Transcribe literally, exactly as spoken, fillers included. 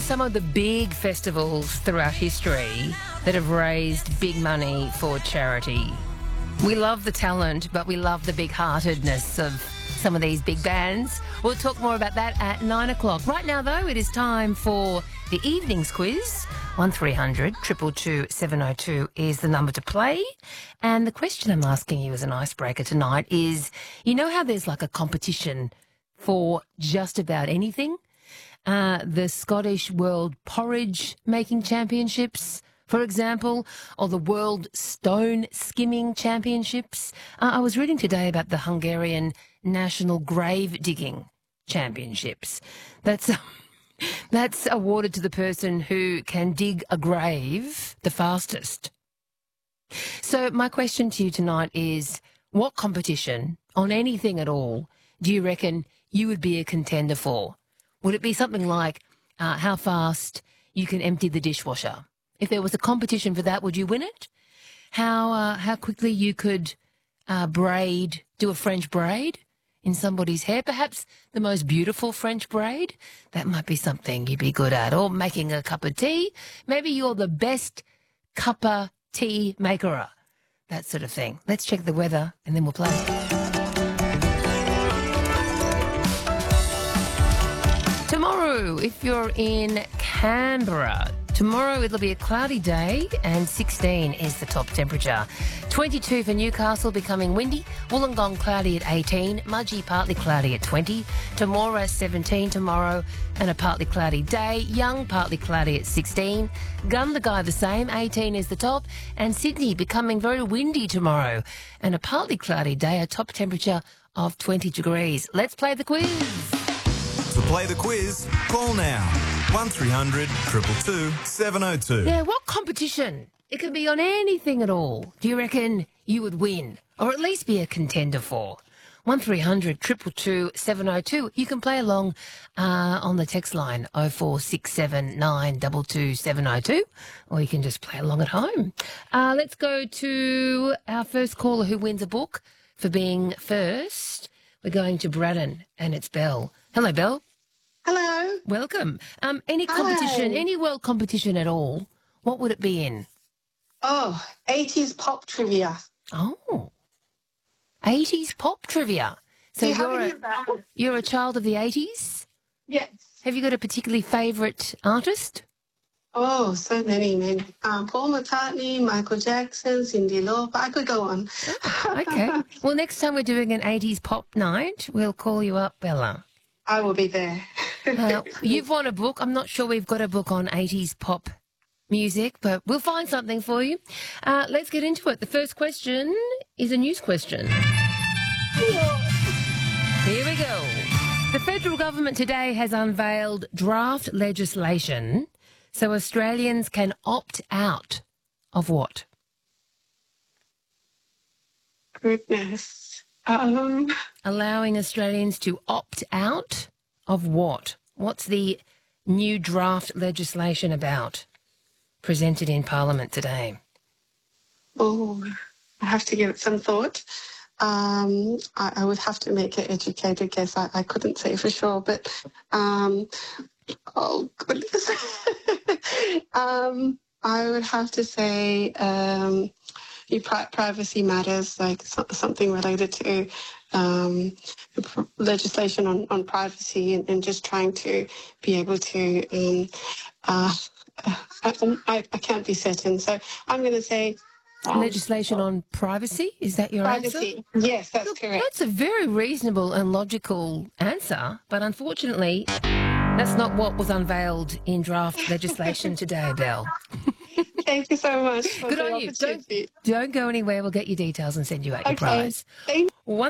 some of the big festivals throughout history that have raised big money for charity. We love the talent, but we love the big-heartedness of some of these big bands. We'll talk more about that at nine o'clock. Right now, though, it is time for the evenings quiz. one three hundred two two two seven oh two is the number to play. And the question I'm asking you as an icebreaker tonight is, you know how there's like a competition for just about anything? Uh, the Scottish World Porridge Making Championships, for example, or the World Stone Skimming Championships. Uh, I was reading today about the Hungarian National Grave Digging Championships. That's that's awarded to the person who can dig a grave the fastest. So my question to you tonight is, what competition on anything at all do you reckon you would be a contender for? Would it be something like uh, how fast you can empty the dishwasher? If there was a competition for that, would you win it? How uh, how quickly you could uh, braid, do a French braid in somebody's hair? Perhaps the most beautiful French braid? That might be something you'd be good at. Or making a cup of tea. Maybe you're the best cup of tea maker. That sort of thing. Let's check the weather and then we'll play. Tomorrow, if you're in Canberra, tomorrow it'll be a cloudy day and sixteen is the top temperature. twenty-two for Newcastle, becoming windy. Wollongong cloudy at eighteen. Mudgee partly cloudy at twenty. Temora seventeen tomorrow and a partly cloudy day. Young partly cloudy at sixteen. Gundagai the same, eighteen is the top. And Sydney becoming very windy tomorrow and a partly cloudy day, a top temperature of twenty degrees. Let's play the quiz. To play the quiz, call now. one three hundred two two two seven oh two. Yeah, what competition? It could be on anything at all. Do you reckon you would win, or at least be a contender for? one three hundred two two two seven oh two. You can play along uh, on the text line oh four six seven nine two two seven oh two, or you can just play along at home. Uh, let's go to our first caller who wins a book for being first. We're going to Braddon, and it's Belle. Hello, Belle. Hello. Welcome. Um, any competition, Hi. any world competition at all, what would it be in? Oh, eighties pop trivia. Oh, eighties pop trivia. So Do you have you're any a, of that? you're a child of the eighties? Yes. Have you got a particularly favourite artist? Oh, so many, many. Um, Paul McCartney, Michael Jackson, Cyndi Lauper. I could go on. Okay. Well, next time we're doing an eighties pop night, we'll call you up, Bella. I will be there. Uh, you've won a book. I'm not sure we've got a book on eighties pop music, but we'll find something for you. Uh, let's get into it. The first question is a news question. Here we go. The federal government today has unveiled draft legislation so Australians can opt out of what? Goodness. Um, Allowing Australians to opt out of what? What's the new draft legislation about? Presented in Parliament today. oh, I have to give it some thought. Um, I, I would have to make an educated guess. I, I couldn't say for sure, but um, oh goodness. um, I would have to say um, your pri- privacy matters, like so- something related to um, pr- legislation on, on privacy and, and just trying to be able to. Um, uh, I, I, I can't be certain, so I'm going to say. Um, Legislation on privacy? Is that your answer? privacy. Yes, that's Look, correct. that's a very reasonable and logical answer, but unfortunately, that's not what was unveiled in draft legislation today, Belle. Thank you so much. For Good the on you. Don't, opportunity. don't go anywhere. We'll get your details and send you out your Okay. prize. Thank One